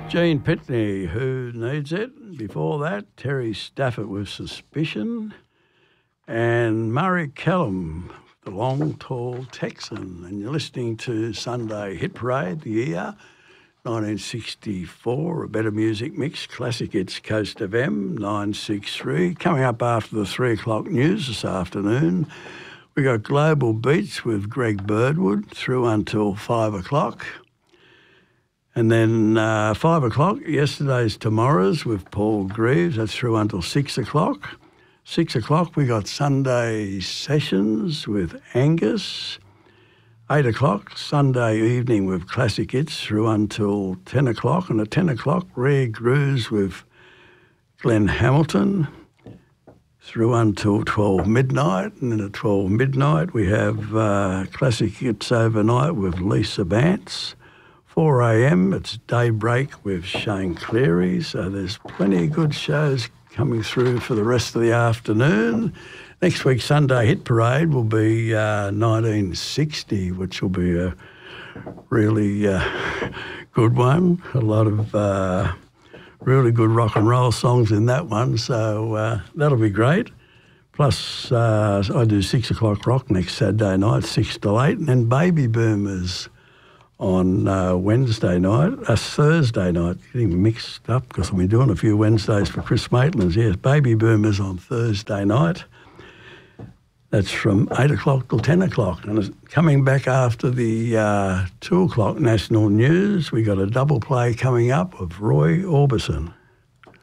Gene Pitney, Who Needs It? Before that, Terry Stafford with Suspicion, and Murray Callum, The Long Tall Texan. And you're listening to Sunday Hit Parade, the year 1964, a better music mix, classic hits, Coast FM 963. Coming up after the 3 o'clock news this afternoon, we got Global Beats with Greg Birdwood through until 5 o'clock. And then 5 o'clock, yesterday's Tomorrow's with Paul Greaves. That's through until 6 o'clock. 6 o'clock, we got Sunday Sessions with Angus. 8 o'clock, Sunday evening with Classic Hits through until 10 o'clock. And at 10 o'clock, Rare Grooves with Glenn Hamilton through until 12 midnight. And then at 12 midnight, we have Classic Hits Overnight with Lisa Vance. 4 a.m, it's Daybreak with Shane Cleary. So there's plenty of good shows coming through for the rest of the afternoon. Next week's Sunday Hit Parade will be 1960, which will be a really good one. A lot of really good rock and roll songs in that one, so that'll be great. Plus, I do 6 o'clock rock next Saturday night, 6 till 8, and then Baby Boomers on Thursday night, getting mixed up because I'll be doing a few Wednesdays for Chris Maitland's. Yes, Baby Boomers on Thursday night. That's from 8 o'clock till 10 o'clock. And it's coming back after the 2 o'clock national news, we got a double play coming up of Roy Orbison.